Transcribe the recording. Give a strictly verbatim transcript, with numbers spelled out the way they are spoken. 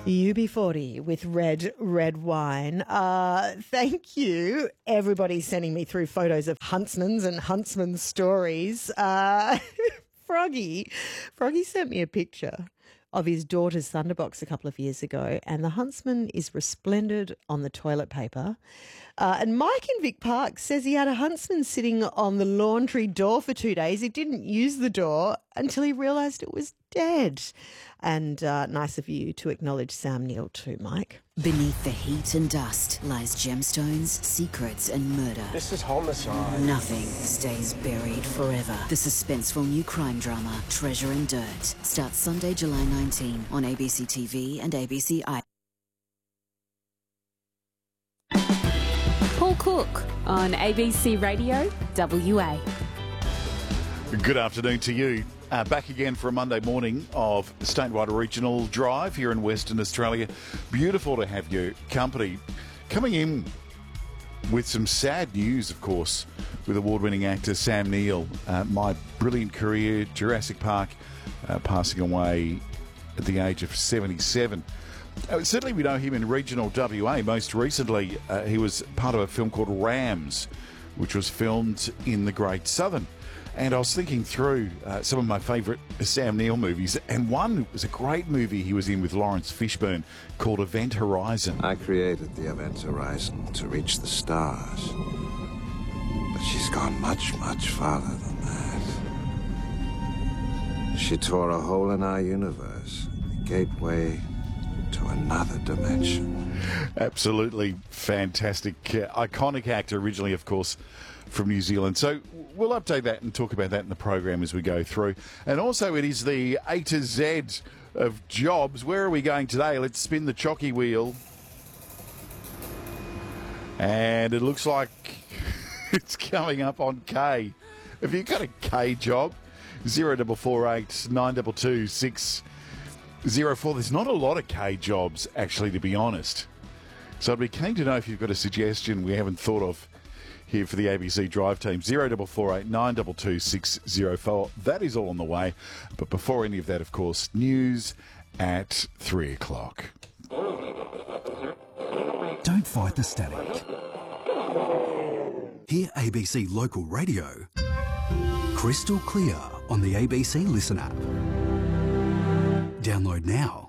U B forty with red, red wine. Uh, thank you. Everybody's sending me through photos of huntsmen's and huntsmen's stories. Uh, Froggy, Froggy sent me a picture of his daughter's Thunderbox a couple of years ago, and the huntsman is resplendent on the toilet paper. Uh, and Mike in Vic Park says he had a huntsman sitting on the laundry door for two days. He didn't use the door until he realised it was dead. And uh, nice of you to acknowledge Sam Neill too, Mike. Beneath the heat and dust lies gemstones, secrets and murder. This is homicide. Nothing stays buried forever. The suspenseful new crime drama, Treasure and Dirt, starts Sunday, July nineteenth on A B C T V and A B C I. Paul Cook on A B C Radio W A. Good afternoon to you. Uh, back again for a Monday morning of statewide regional drive here in Western Australia. Beautiful to have your company. Coming in with some sad news, of course, with award-winning actor Sam Neill. Uh, my brilliant career, Jurassic Park, uh, passing away at the age of seventy-seven. Uh, certainly we know him in regional W A. Most recently, uh, he was part of a film called Rams, which was filmed in the Great Southern. And I was thinking through uh, some of my favourite Sam Neill movies, and one was a great movie he was in with Lawrence Fishburne called Event Horizon. I created the Event Horizon to reach the stars, but she's gone much, much farther than that. She tore a hole in our universe, the gateway to another dimension. Absolutely fantastic, uh, iconic actor, originally, of course, from New Zealand. So we'll update that and talk about that in the program as we go through. And also it is the A to Z of jobs. Where are we going today? Let's spin the chocky wheel. And it looks like it's coming up on K. Have you got a K job? zero four four eight nine two two six zero four. There's not a lot of K jobs, actually, to be honest. So I'd be keen to know if you've got a suggestion we haven't thought of here for the A B C Drive team. zero four four eight nine two two six zero four. That is all on the way. But before any of that, of course, news at three o'clock. Don't fight the static. Hear A B C Local Radio crystal clear on the A B C Listen app. Download now.